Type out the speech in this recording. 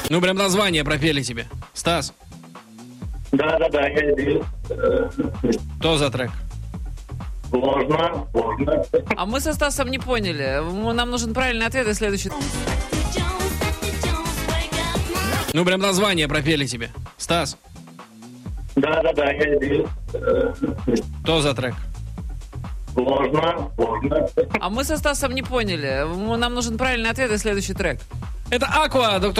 Ну, прям название пропели тебе. Стас, Да, я здесь. что за трек? Сложно. А мы со Стасом не поняли. Нам нужен правильный ответ и следующий. Ну, прям название пропели тебе. Стас, Да, я здесь. что за трек? Сложно. А мы со Стасом не поняли. Нам нужен правильный ответ и следующий трек. Это Aqua, доктор